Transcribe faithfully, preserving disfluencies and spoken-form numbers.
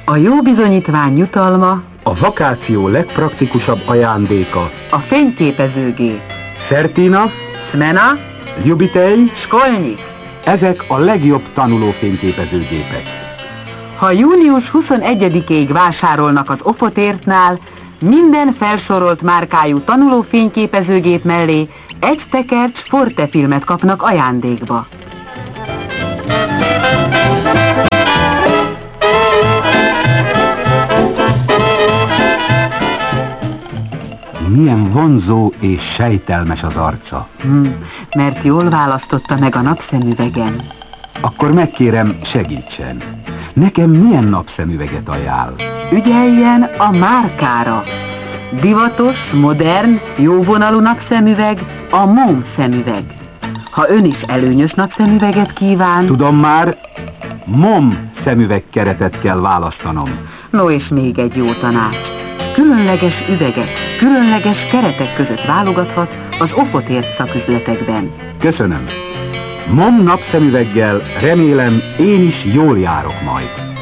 A jó bizonyítvány jutalma a vakáció legpraktikusabb ajándéka. a fényképezőgép. Certina, Smena, Ljubitej, Skolnyik. ezek a legjobb tanuló fényképezőgépek. Ha június huszonegyedikéig vásárolnak az Ofotértnál, minden felsorolt márkájú tanuló fényképezőgép mellé egy tekercs Forte filmet kapnak ajándékba. Milyen vonzó és sejtelmes az arca. Hmm, mert jól választotta meg a napszemüvegen. Akkor megkérem, segítsen. Nekem milyen napszemüveget ajánl? Ügyeljen a márkára. Divatos, modern, jóvonalú napszemüveg a Mom szemüveg. Ha ön is előnyös napszemüveget kíván... Tudom már, Mom szemüvegkeretet kell választanom. No, és még egy jó tanács. Különleges üvegek, különleges keretek között válogathat az Ofotért szaküzletekben. Köszönöm. Mom napszemüveggel remélem én is jól járok majd.